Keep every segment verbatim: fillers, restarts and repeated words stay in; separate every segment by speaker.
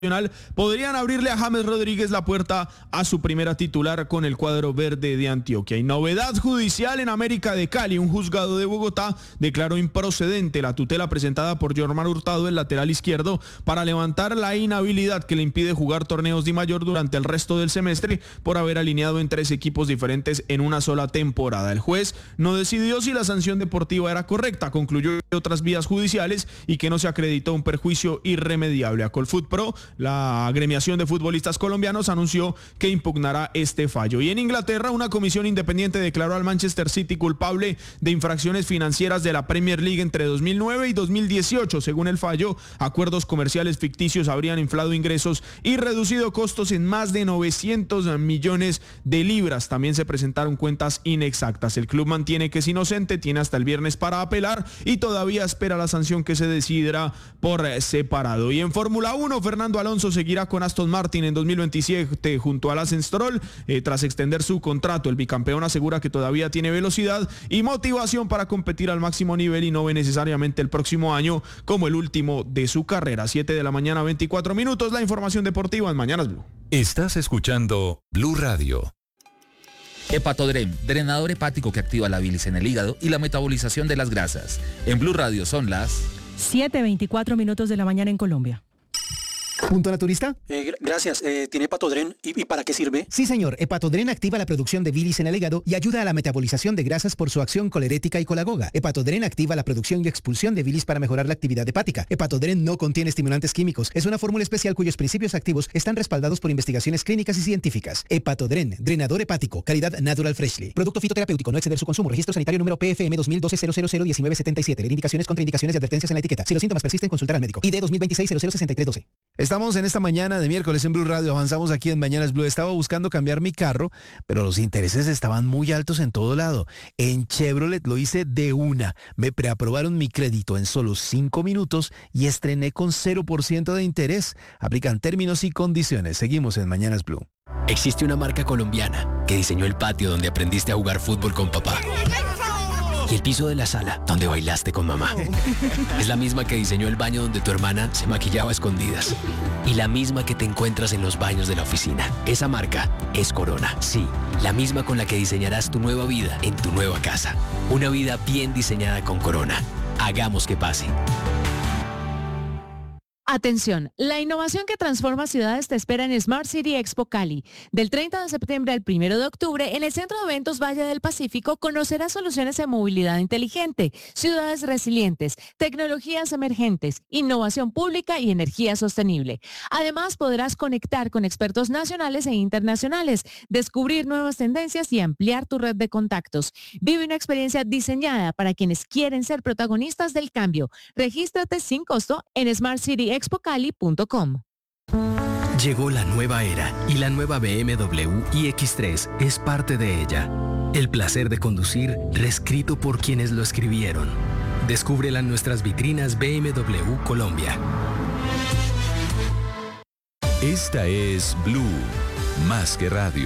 Speaker 1: podrían abrirle a James Rodríguez la puerta a su primera titular con el cuadro verde de Antioquia. Y novedad judicial en América de Cali. Un juzgado de Bogotá declaró improcedente la tutela presentada por Jormar Hurtado, el lateral izquierdo, para levantar la inhabilidad que le impide jugar torneos de mayor durante el resto del semestre por haber alineado en tres equipos diferentes en una sola temporada. El juez no decidió si la sanción deportiva era correcta, concluyó otras vías judiciales y que no se acreditó un perjuicio irremediable. A Colfoot Pro, la agremiación de futbolistas colombianos, anunció que impugnará este fallo. Y en Inglaterra, una comisión independiente declaró al Manchester City culpable de infracciones financieras de la Premier League entre dos mil nueve y dos mil dieciocho. Según el fallo, acuerdos comerciales ficticios habrían inflado ingresos y reducido costos en más de novecientos millones de libras. También se presentaron cuentas inexactas. El club mantiene que es inocente, tiene hasta el viernes para apelar y todavía espera la sanción que se decidirá por separado. Y en Fórmula uno, Fernando Alonso seguirá con Aston Martin en dos mil veintisiete junto a Lance Stroll. Eh, tras extender su contrato, el bicampeón asegura que todavía tiene velocidad y motivación para competir al máximo nivel y no ve necesariamente el próximo año como el último de su carrera. siete de la mañana, veinticuatro minutos, la información deportiva en Mañanas Blue.
Speaker 2: Estás escuchando Blue Radio.
Speaker 3: Hepatodren, drenador hepático que activa la bilis en el hígado y la metabolización de las grasas. En Blue Radio son las
Speaker 4: siete veinticuatro minutos de la mañana en Colombia.
Speaker 5: ¿Punto naturista?
Speaker 6: Eh, gracias. Eh, ¿Tiene Hepatodren? ¿Y, ¿Y para qué sirve?
Speaker 5: Sí, señor. Hepatodren activa la producción de bilis en el hígado y ayuda a la metabolización de grasas por su acción colerética y colagoga. Hepatodren activa la producción y expulsión de bilis para mejorar la actividad hepática. Hepatodren no contiene estimulantes químicos. Es una fórmula especial cuyos principios activos están respaldados por investigaciones clínicas y científicas. Hepatodren, drenador hepático, calidad Natural Freshly. Producto fitoterapéutico, no exceder su consumo. Registro sanitario número P F M dos mil doce cero cero cero diecinueve setenta y siete. Indicaciones, contraindicaciones y advertencias en la etiqueta. Si los síntomas persisten, consultar al médico. I D dos mil veintiséis cero cero sesenta y tres doce.
Speaker 7: Estamos en esta mañana de miércoles en Blue Radio, avanzamos aquí en Mañanas Blue. Estaba buscando cambiar mi carro, pero los intereses estaban muy altos en todo lado. En Chevrolet lo hice de una. Me preaprobaron mi crédito en solo cinco minutos y estrené con cero por ciento de interés. Aplican términos y condiciones. Seguimos en Mañanas Blue.
Speaker 8: Existe una marca colombiana que diseñó el patio donde aprendiste a jugar fútbol con papá. Y el piso de la sala donde bailaste con mamá. Es la misma que diseñó el baño donde tu hermana se maquillaba a escondidas. Y la misma que te encuentras en los baños de la oficina. Esa marca es Corona. Sí, la misma con la que diseñarás tu nueva vida en tu nueva casa. Una vida bien diseñada con Corona. Hagamos que pase.
Speaker 4: Atención, la innovación que transforma ciudades te espera en Smart City Expo Cali. Del treinta de septiembre al primero de octubre, en el Centro de Eventos Valle del Pacífico conocerás soluciones de movilidad inteligente, ciudades resilientes, tecnologías emergentes, innovación pública y energía sostenible. Además, podrás conectar con expertos nacionales e internacionales, descubrir nuevas tendencias y ampliar tu red de contactos. Vive una experiencia diseñada para quienes quieren ser protagonistas del cambio. Regístrate sin costo en smart city expo cali punto com.
Speaker 9: Llegó la nueva era y la nueva B M W iX tres es parte de ella. El placer de conducir reescrito por quienes lo escribieron. Descúbrela en nuestras vitrinas B M W Colombia.
Speaker 2: Esta es Blue, más que radio.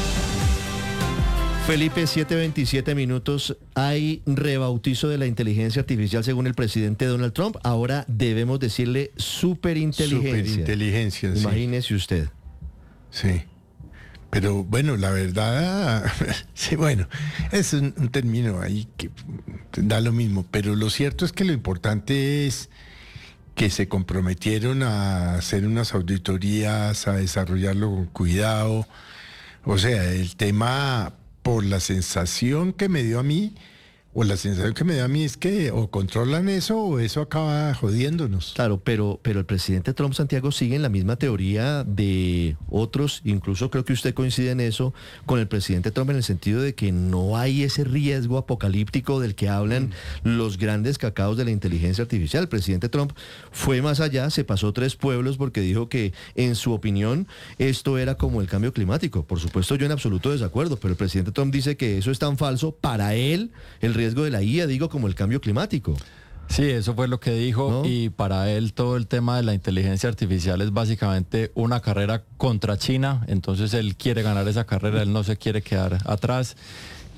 Speaker 7: Felipe, siete veintisiete minutos. Hay rebautizo de la inteligencia artificial según el presidente Donald Trump. Ahora debemos decirle superinteligencia.
Speaker 10: Superinteligencia, sí.
Speaker 7: Imagínese usted.
Speaker 10: Sí. Pero bueno, la verdad, sí, bueno, es un, un término ahí que da lo mismo. Pero lo cierto es que lo importante es que se comprometieron a hacer unas auditorías, a desarrollarlo con cuidado. O sea, el tema, por la sensación que me dio a mí, o la sensación que me dio a mí es que o controlan eso o eso acaba jodiéndonos.
Speaker 7: Claro, pero, pero el presidente Trump, Santiago, sigue en la misma teoría de otros, incluso creo que usted coincide en eso, con el presidente Trump en el sentido de que no hay ese riesgo apocalíptico del que hablan mm. los grandes cacaos de la inteligencia artificial. El presidente Trump fue más allá, se pasó tres pueblos porque dijo que, en su opinión, esto era como el cambio climático. Por supuesto, yo en absoluto desacuerdo, pero el presidente Trump dice que eso es tan falso, para él, el riesgo de la I A, digo, como el cambio climático.
Speaker 11: Sí, eso fue lo que dijo, ¿no? Y para él todo el tema de la inteligencia artificial es básicamente una carrera contra China, entonces él quiere ganar esa carrera, él no se quiere quedar atrás.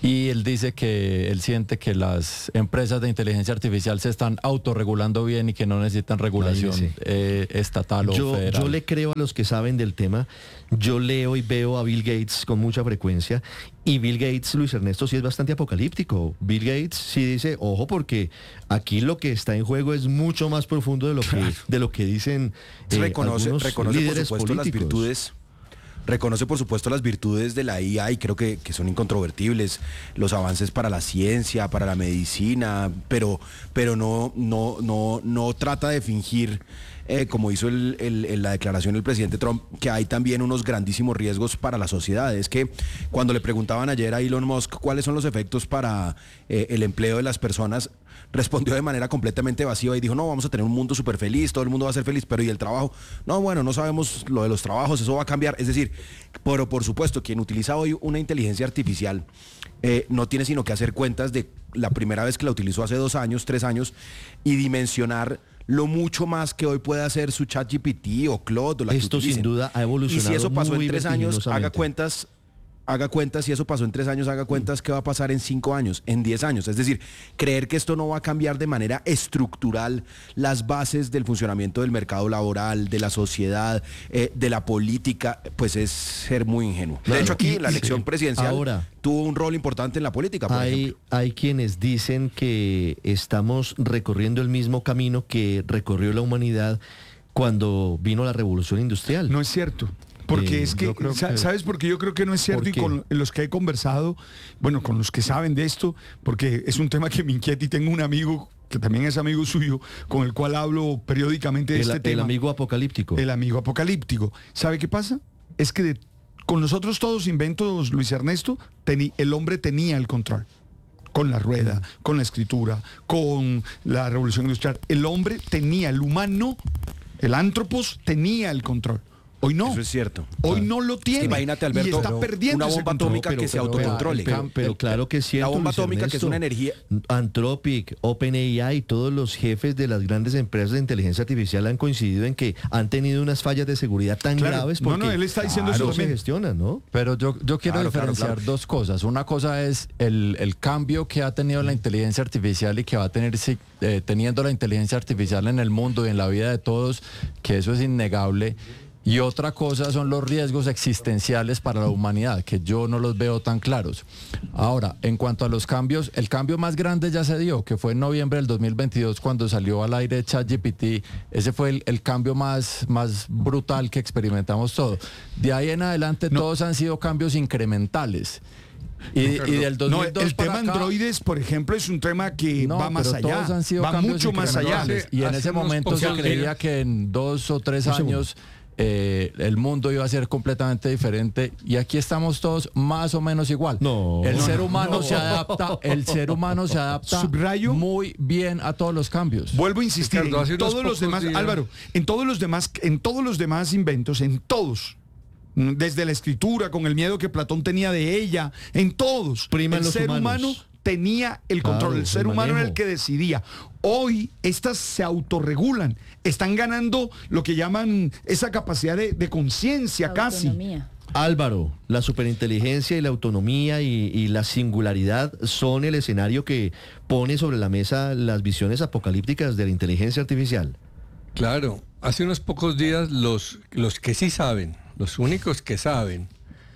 Speaker 11: Y él dice que él siente que las empresas de inteligencia artificial se están autorregulando bien y que no necesitan regulación eh, estatal o
Speaker 7: yo,
Speaker 11: federal.
Speaker 7: Yo le creo a los que saben del tema. Yo leo y veo a Bill Gates con mucha frecuencia. Y Bill Gates, Luis Ernesto, sí es bastante apocalíptico. Bill Gates sí dice, ojo, porque aquí lo que está en juego es mucho más profundo de lo que, de lo que dicen eh,
Speaker 12: reconoce,
Speaker 7: algunos
Speaker 12: reconoce
Speaker 7: líderes
Speaker 12: por supuesto
Speaker 7: políticos.
Speaker 12: las virtudes. Reconoce, por supuesto, las virtudes de la I A y creo que, que son incontrovertibles, los avances para la ciencia, para la medicina, pero, pero no, no, no, no trata de fingir, eh, como hizo el, el, el, la declaración del presidente Trump, que hay también unos grandísimos riesgos para la sociedad. Es que cuando le preguntaban ayer a Elon Musk cuáles son los efectos para eh, el empleo de las personas, respondió de manera completamente evasiva y dijo, no, vamos a tener un mundo súper feliz, todo el mundo va a ser feliz, pero ¿y el trabajo? No, bueno, no sabemos lo de los trabajos, eso va a cambiar. Es decir, pero por supuesto, quien utiliza hoy una inteligencia artificial eh, no tiene sino que hacer cuentas de la primera vez que la utilizó hace dos años, tres años, y dimensionar lo mucho más que hoy puede hacer su ChatGPT o Claude o la
Speaker 7: Esto
Speaker 12: que
Speaker 7: sin duda ha evolucionado.
Speaker 12: Y si eso pasó
Speaker 7: muy
Speaker 12: en tres años, haga
Speaker 7: vertiginosamente.
Speaker 12: cuentas... Haga cuentas, si eso pasó en tres años, haga cuentas qué va a pasar en cinco años, en diez años. Es decir, creer que esto no va a cambiar de manera estructural las bases del funcionamiento del mercado laboral, de la sociedad, eh, de la política, pues es ser muy ingenuo.
Speaker 7: Claro.
Speaker 12: De hecho, aquí
Speaker 7: Y-
Speaker 12: la elección
Speaker 7: sí.
Speaker 12: presidencial
Speaker 7: Ahora,
Speaker 12: tuvo un rol importante en la política, por
Speaker 7: Hay,
Speaker 12: ejemplo.
Speaker 7: hay quienes dicen que estamos recorriendo el mismo camino que recorrió la humanidad cuando vino la revolución industrial.
Speaker 13: No es cierto. Porque
Speaker 7: Eh,
Speaker 13: es que,
Speaker 7: yo creo
Speaker 13: sa-
Speaker 7: que-
Speaker 13: ¿sabes por qué yo creo que no es cierto?
Speaker 7: ¿Por
Speaker 13: Y
Speaker 7: qué?
Speaker 13: con los que he conversado, bueno, con los que saben de esto, porque es un tema que me inquieta y tengo un amigo que también es amigo suyo, con el cual hablo periódicamente de
Speaker 7: El,
Speaker 13: este
Speaker 7: el
Speaker 13: tema.
Speaker 7: amigo apocalíptico.
Speaker 13: El amigo apocalíptico. ¿Sabe qué pasa? Es que de- con nosotros todos inventos, Luis Ernesto, teni- el hombre tenía el control. Con la rueda, con la escritura, con la revolución industrial. El hombre tenía, el humano, el antropos tenía el control. Hoy no.
Speaker 12: Eso es cierto.
Speaker 13: Hoy no lo tiene.
Speaker 12: Imagínate, Alberto,
Speaker 13: y está perdiendo
Speaker 12: una
Speaker 13: ese
Speaker 12: bomba
Speaker 13: control.
Speaker 12: atómica
Speaker 7: Pero-
Speaker 12: que se
Speaker 7: pero-
Speaker 12: autocontrole.
Speaker 7: Pero, pero claro que es cierto.
Speaker 12: La bomba
Speaker 7: Luis
Speaker 12: atómica, que es
Speaker 7: Ernesto.
Speaker 12: una energía...
Speaker 7: Anthropic, OpenAI y todos los jefes de las grandes empresas de inteligencia artificial han coincidido en que han tenido unas fallas de seguridad tan
Speaker 13: Claro.
Speaker 7: graves
Speaker 13: No,
Speaker 7: porque
Speaker 13: no, él está diciendo eso
Speaker 7: no se
Speaker 13: también.
Speaker 7: gestionan, ¿no?
Speaker 11: Pero yo, yo quiero
Speaker 12: Claro, claro,
Speaker 11: diferenciar
Speaker 12: claro.
Speaker 11: dos cosas. Una cosa es el, el cambio que ha tenido la inteligencia artificial y que va a tener si- eh, teniendo la inteligencia artificial en el mundo y en la vida de todos, que eso es innegable. Y otra cosa son los riesgos existenciales para la humanidad, que yo no los veo tan claros. Ahora, en cuanto a los cambios, el cambio más grande ya se dio, que fue en noviembre del dos mil veintidós cuando salió al aire ChatGPT. Ese fue el, el cambio más, más brutal que experimentamos todos. De ahí en adelante todos han sido cambios incrementales. Y, y del dos mil dos
Speaker 13: No, el
Speaker 11: para
Speaker 13: tema
Speaker 11: acá-
Speaker 13: androides, por ejemplo, es un tema que
Speaker 11: no,
Speaker 13: va más
Speaker 11: pero
Speaker 13: allá.
Speaker 11: todos han sido
Speaker 13: Va
Speaker 11: cambios
Speaker 13: mucho más allá.
Speaker 11: incrementales. Y en
Speaker 14: Hace
Speaker 11: ese
Speaker 14: unos
Speaker 11: momento se
Speaker 14: pocos
Speaker 11: creía
Speaker 14: días-
Speaker 11: que en dos o tres
Speaker 7: Un
Speaker 11: años eh, el mundo iba a ser completamente diferente y aquí estamos todos más o menos igual.
Speaker 7: No.
Speaker 11: el
Speaker 7: No,
Speaker 11: ser
Speaker 7: no,
Speaker 11: humano
Speaker 7: no.
Speaker 11: se adapta, el ser humano se adapta
Speaker 13: Subrayo.
Speaker 11: muy bien a todos los cambios.
Speaker 13: Vuelvo a insistir,
Speaker 14: Ricardo, hace
Speaker 13: en
Speaker 14: unos
Speaker 13: todos los
Speaker 14: pocos
Speaker 13: demás,
Speaker 14: días-
Speaker 13: Álvaro, en todos los demás, en todos los demás inventos, en todos, mm, desde la escritura, con el miedo que Platón tenía de ella, en todos,
Speaker 7: Priman
Speaker 13: el
Speaker 7: los
Speaker 13: ser
Speaker 7: humanos.
Speaker 13: humano tenía el control,
Speaker 7: Claro,
Speaker 13: el ser
Speaker 7: el
Speaker 13: humano era el
Speaker 7: manejo.
Speaker 13: que decidía. Hoy estas se autorregulan, están ganando lo que llaman esa capacidad de, de conciencia casi.
Speaker 15: Autonomía.
Speaker 7: Álvaro, la superinteligencia y la autonomía y, y la singularidad son el escenario que pone sobre la mesa las visiones apocalípticas de la inteligencia artificial.
Speaker 14: Claro, hace unos pocos días los, los que sí saben, los únicos que saben,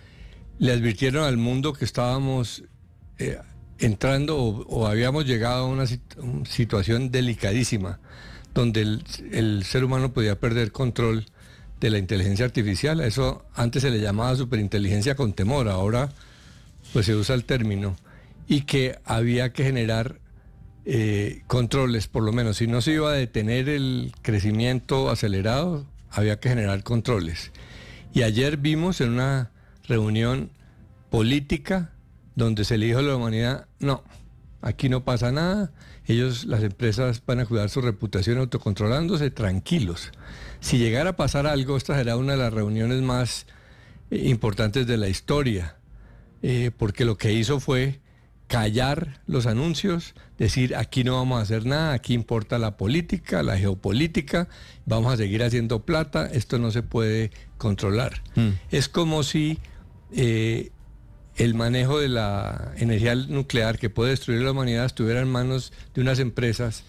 Speaker 14: le advirtieron al mundo que estábamos eh, entrando o, o habíamos llegado a una sit- una situación delicadísima, donde el, el ser humano podía perder control de la inteligencia artificial. Eso antes se le llamaba superinteligencia con temor, ahora pues se usa el término, y que había que generar eh, controles, por lo menos. Si no se iba a detener el crecimiento acelerado, había que generar controles. Y ayer vimos en una reunión política donde se le dijo a la humanidad, no, aquí no pasa nada, ellos, las empresas van a cuidar su reputación autocontrolándose, tranquilos. Si llegara a pasar algo, esta será una de las reuniones más eh, importantes de la historia, eh, porque lo que hizo fue callar los anuncios, decir aquí no vamos a hacer nada, aquí importa la política, la geopolítica, vamos a seguir haciendo plata, esto no se puede controlar.
Speaker 7: Mm.
Speaker 14: Es como si eh, el manejo de la energía nuclear que puede destruir la humanidad estuviera en manos de unas empresas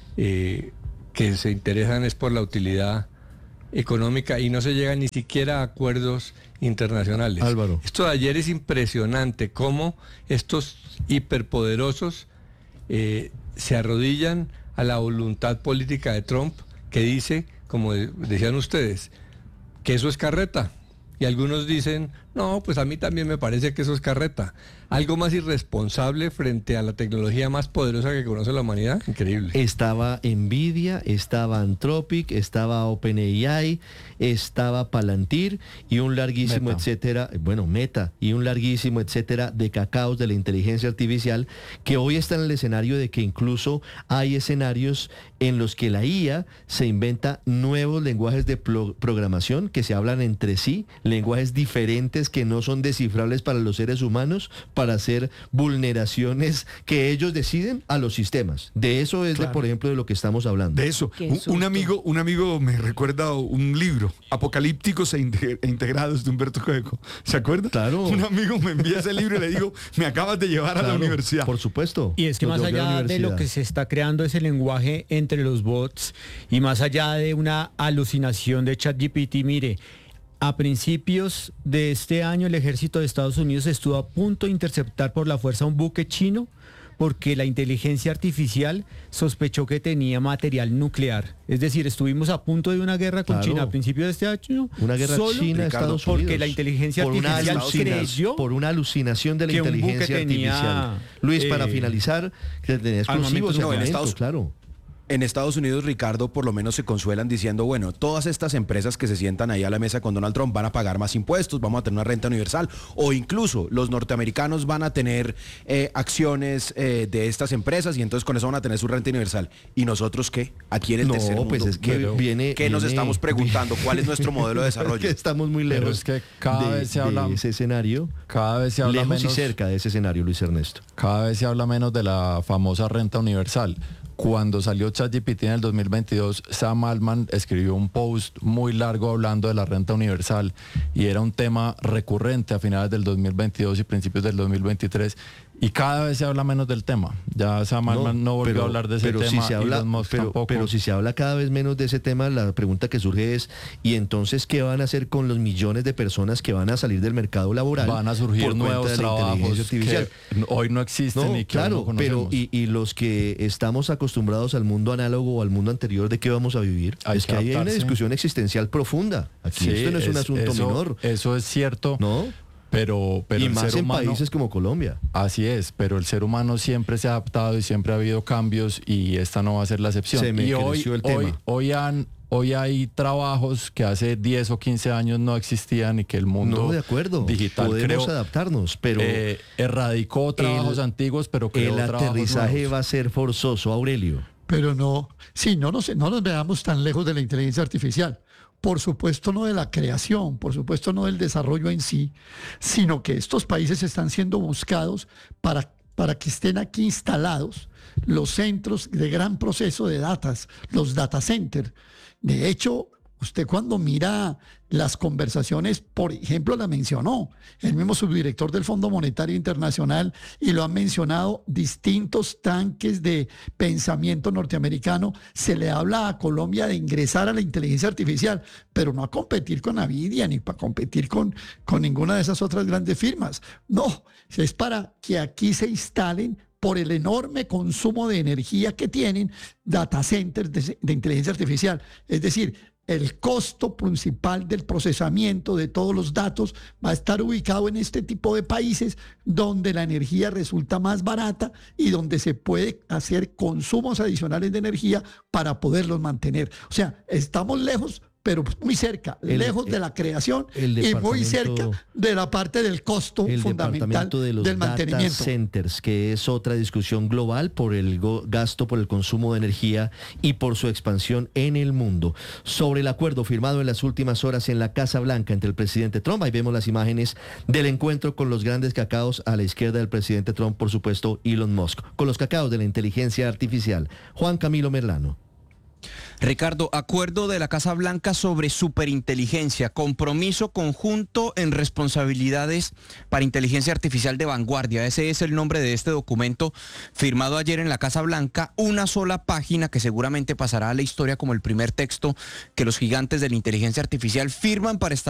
Speaker 14: eh, que se interesan es por la utilidad económica y no se llega ni siquiera a acuerdos internacionales.
Speaker 7: Álvaro.
Speaker 14: Esto de ayer es impresionante, cómo estos hiperpoderosos eh, se arrodillan a la voluntad política de Trump, que dice, como de- decían ustedes, que eso es carreta. Y algunos dicen, no, pues a mí también me parece que eso es carreta. Algo más irresponsable frente a la tecnología más poderosa que conoce la humanidad. Increíble.
Speaker 7: Estaba Nvidia, estaba Anthropic, estaba OpenAI, estaba Palantir y un larguísimo
Speaker 11: Meta.
Speaker 7: etcétera, bueno, Meta, y un larguísimo etcétera de cacaos de la inteligencia artificial que hoy está en el escenario de que incluso hay escenarios en los que la I A se inventa nuevos lenguajes de pro- programación que se hablan entre sí, lenguajes diferentes que no son descifrables para los seres humanos, para hacer vulneraciones que ellos deciden a los sistemas. De eso es, de,
Speaker 13: Claro.
Speaker 7: por ejemplo, de lo que estamos hablando.
Speaker 13: De eso. Un, un amigo, un amigo me recuerda un libro, Apocalípticos e inte- e Integrados, de Humberto Eco. ¿Se acuerda?
Speaker 7: Claro.
Speaker 13: Un amigo me envía ese libro y le digo, me acabas de llevar a la
Speaker 7: Claro,
Speaker 13: universidad.
Speaker 7: Por supuesto.
Speaker 15: Y es que
Speaker 7: Nos
Speaker 15: más
Speaker 7: devolvió a la
Speaker 15: allá de lo que
Speaker 7: universidad.
Speaker 15: se está creando ese lenguaje entre los bots y más allá de una alucinación de ChatGPT, mire, a principios de este año el ejército de Estados Unidos estuvo a punto de interceptar por la fuerza un buque chino porque la inteligencia artificial sospechó que tenía material nuclear. Es decir, estuvimos a punto de una guerra con
Speaker 7: Claro.
Speaker 15: China a principios de este año.
Speaker 7: Una guerra
Speaker 15: solo
Speaker 7: China-Estados
Speaker 15: porque
Speaker 7: Unidos.
Speaker 15: la inteligencia
Speaker 7: Por una
Speaker 15: artificial
Speaker 7: alucina-
Speaker 15: creyó
Speaker 7: por una alucinación de la
Speaker 15: que un buque
Speaker 7: inteligencia
Speaker 15: tenía,
Speaker 7: artificial. Luis, para
Speaker 12: eh,
Speaker 7: finalizar, que tenía explosivos
Speaker 12: No, en
Speaker 7: armamentos,
Speaker 12: Estados,
Speaker 7: claro.
Speaker 12: En Estados Unidos, Ricardo, por lo menos se consuelan diciendo, bueno, todas estas empresas que se sientan ahí a la mesa con Donald Trump van a pagar más impuestos, vamos a tener una renta universal, o incluso los norteamericanos van a tener eh, acciones eh, de estas empresas y entonces con eso van a tener su renta universal. ¿Y nosotros qué? Aquí en el
Speaker 7: No,
Speaker 12: tercer mundo,
Speaker 7: pues es que
Speaker 12: Pero,
Speaker 7: viene-
Speaker 12: ¿qué nos
Speaker 7: viene-
Speaker 12: estamos preguntando? ¿Cuál es nuestro modelo de desarrollo?
Speaker 7: Es que estamos muy
Speaker 11: Pero
Speaker 7: lejos
Speaker 11: es que cada
Speaker 7: de,
Speaker 11: vez se
Speaker 7: de
Speaker 11: habla-
Speaker 7: ese escenario.
Speaker 11: Cada vez se habla
Speaker 7: lejos
Speaker 11: menos,
Speaker 7: y cerca de ese escenario, Luis Ernesto.
Speaker 11: cada vez se habla menos de la famosa renta universal. Cuando salió ChatGPT en el dos mil veintidós, Sam Altman escribió un post muy largo hablando de la renta universal y era un tema recurrente a finales del dos mil veintidós y principios del dos mil veintitrés y cada vez se habla menos del tema. Ya Sam Altman no, volvió
Speaker 7: pero-
Speaker 11: a hablar de ese
Speaker 7: pero
Speaker 11: tema.
Speaker 7: Si se habla,
Speaker 11: Elon Musk
Speaker 7: pero,
Speaker 11: tampoco.
Speaker 7: pero si se habla cada vez menos de ese tema, la pregunta que surge es, ¿y entonces qué van a hacer con los millones de personas que van a salir del mercado laboral?
Speaker 11: Van a surgir
Speaker 7: por cuenta
Speaker 11: nuevos
Speaker 7: de la
Speaker 11: trabajos
Speaker 7: inteligencia artificial?
Speaker 11: que hoy no existen
Speaker 7: No,
Speaker 11: y que hoy
Speaker 7: claro,
Speaker 11: no
Speaker 7: pero
Speaker 11: conocemos.
Speaker 7: y, y los que estamos acostumbrados al mundo análogo o al mundo anterior, ¿de qué vamos a vivir?
Speaker 11: Hay
Speaker 7: es
Speaker 11: que
Speaker 7: que ahí hay una
Speaker 11: adaptarse.
Speaker 7: discusión existencial profunda. Aquí
Speaker 11: Sí,
Speaker 7: esto no es, un asunto
Speaker 11: eso,
Speaker 7: menor.
Speaker 11: Eso es cierto.
Speaker 7: ¿No?
Speaker 11: Pero, pero
Speaker 7: y
Speaker 11: el
Speaker 7: más
Speaker 11: ser
Speaker 7: en
Speaker 11: humano,
Speaker 7: países como Colombia.
Speaker 11: Así es, pero el ser humano siempre se ha adaptado y siempre ha habido cambios y esta no va a ser la excepción.
Speaker 7: Se me
Speaker 11: y hoy,
Speaker 7: creció el
Speaker 11: hoy,
Speaker 7: tema.
Speaker 11: hoy, han, hoy hay trabajos que hace diez o quince años no existían y que el mundo
Speaker 7: No, de acuerdo.
Speaker 11: digital
Speaker 7: Podemos
Speaker 11: creo,
Speaker 7: adaptarnos, pero
Speaker 11: eh, erradicó trabajos
Speaker 7: el-
Speaker 11: antiguos, pero creó
Speaker 7: el
Speaker 11: trabajos
Speaker 7: aterrizaje
Speaker 11: nuevos.
Speaker 7: va a ser forzoso, Aurelio.
Speaker 16: Pero no, sí, no nos, no nos veamos tan lejos de la inteligencia artificial. Por supuesto no de la creación, por supuesto no del desarrollo en sí, sino que estos países están siendo buscados para, para que estén aquí instalados los centros de gran proceso de datas, los data centers. De hecho, usted cuando mira las conversaciones, por ejemplo, la mencionó el mismo subdirector del Fondo Monetario Internacional y lo han mencionado distintos tanques de pensamiento norteamericano. Se le habla a Colombia de ingresar a la inteligencia artificial, pero no a competir con Nvidia ni para competir con, con ninguna de esas otras grandes firmas. No, es para que aquí se instalen por el enorme consumo de energía que tienen data centers de, de inteligencia artificial. Es decir, el costo principal del procesamiento de todos los datos va a estar ubicado en este tipo de países donde la energía resulta más barata y donde se puede hacer consumos adicionales de energía para poderlos mantener. O sea, estamos lejos, pero muy cerca,
Speaker 7: El-
Speaker 16: lejos de la creación
Speaker 7: el
Speaker 16: y muy
Speaker 7: departamento-
Speaker 16: cerca de la parte del costo
Speaker 7: El
Speaker 16: fundamental
Speaker 7: departamento de los
Speaker 16: del
Speaker 7: data
Speaker 16: mantenimiento.
Speaker 7: centers, que es otra discusión global por el go- gasto, por el consumo de energía y por su expansión en el mundo. Sobre el acuerdo firmado en las últimas horas en la Casa Blanca entre el presidente Trump, ahí vemos las imágenes del encuentro con los grandes cacaos a la izquierda del presidente Trump, por supuesto, Elon Musk, con los cacaos de la inteligencia artificial. Juan Camilo Merlano.
Speaker 17: Ricardo, acuerdo de la Casa Blanca sobre superinteligencia, compromiso conjunto en responsabilidades para inteligencia artificial de vanguardia. Ese es el nombre de este documento firmado ayer en la Casa Blanca, una sola página que seguramente pasará a la historia como el primer texto que los gigantes de la inteligencia artificial firman para establecer